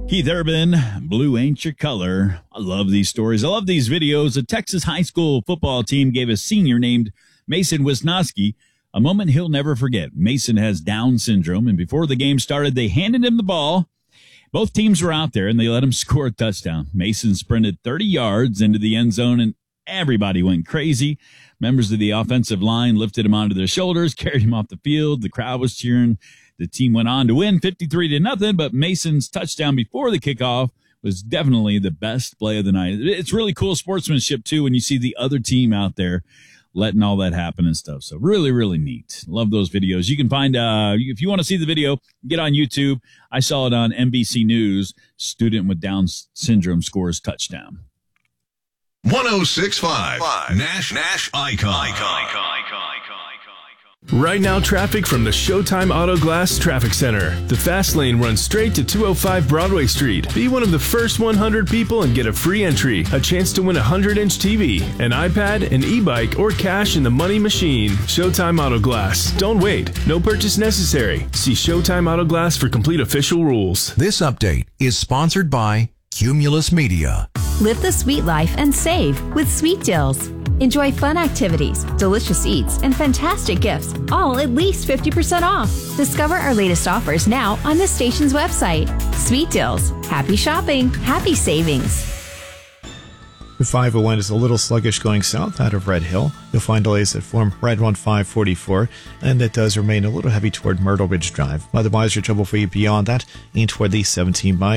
Keith Urban, Blue Ain't Your Color. I love these stories. I love these videos. A Texas high school football team gave a senior named Mason Wisnowski a moment he'll never forget. Mason has Down syndrome, and before the game started, they handed him the ball. Both teams were out there, and they let him score a touchdown. Mason sprinted 30 yards into the end zone, and everybody went crazy. Members of the offensive line lifted him onto their shoulders, carried him off the field. The crowd was cheering. The team went on to win 53-0, but Mason's touchdown before the kickoff was definitely the best play of the night. It's really cool sportsmanship, too, when you see the other team out there letting all that happen and stuff. So really, really neat. Love those videos. You can find, if you want to see the video, get on YouTube. I saw it on NBC News. Student with Down syndrome scores touchdown. 106.5 Nash Icon. Right now, traffic from the Showtime Auto Glass Traffic Center. The fast lane runs straight to 205 Broadway Street. Be one of the first 100 people and get a free entry, a chance to win a 100-inch TV, an iPad, an e-bike, or cash in the money machine. Showtime Auto Glass. Don't wait. No purchase necessary. See Showtime Auto Glass for complete official rules. This update is sponsored by Cumulus Media. Live the sweet life and save with Sweet Deals. Enjoy fun activities, delicious eats, and fantastic gifts, all at least 50% off. Discover our latest offers now on the station's website. Sweet Deals. Happy shopping, happy savings. The 501 is a little sluggish going south out of Red Hill. You'll find delays that form right around 544, and it does remain a little heavy toward Myrtle Ridge Drive. Otherwise, your trouble free beyond that ain't toward the 17 by